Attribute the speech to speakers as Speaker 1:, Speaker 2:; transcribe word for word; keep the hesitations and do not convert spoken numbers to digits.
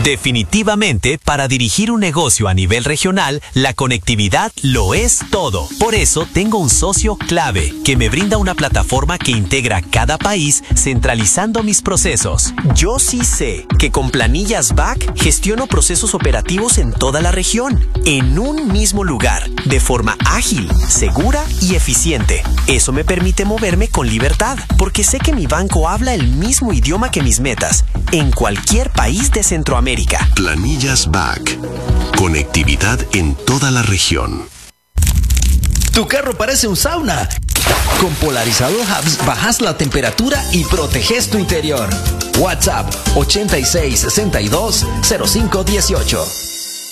Speaker 1: Definitivamente, para dirigir un negocio a nivel regional, la conectividad lo es todo. Por eso, tengo un socio clave que me brinda una plataforma que integra cada país, centralizando mis procesos. Yo sí sé que con Planillas B A C gestiono procesos operativos en toda la región, en un mismo lugar, de forma ágil, segura y eficiente. Eso me permite moverme con libertad, porque sé que mi banco habla el mismo idioma que mis metas, en cualquier país de Centroamérica.
Speaker 2: Planillas B A C. Conectividad en toda la región.
Speaker 3: Tu carro parece un sauna. Con Polarizador Hubs bajas la temperatura y proteges tu interior. WhatsApp ochenta y seis sesenta y dos cero cinco dieciocho.